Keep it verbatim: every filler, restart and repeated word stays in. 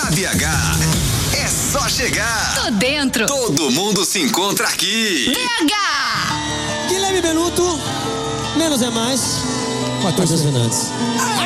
B H é só chegar. Tô dentro. Todo mundo se encontra aqui. B H. Guilherme Benuto, menos é mais. Matheus Fernandes.